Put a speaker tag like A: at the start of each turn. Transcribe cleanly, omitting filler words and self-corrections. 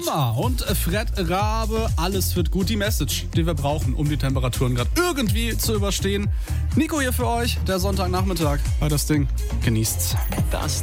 A: Boomer und Fred Rabe. Alles wird gut. Die Message, die wir brauchen, um die Temperaturen gerade irgendwie zu überstehen. Nico hier für euch, der Sonntagnachmittag bei das Ding. Genießt's.
B: Das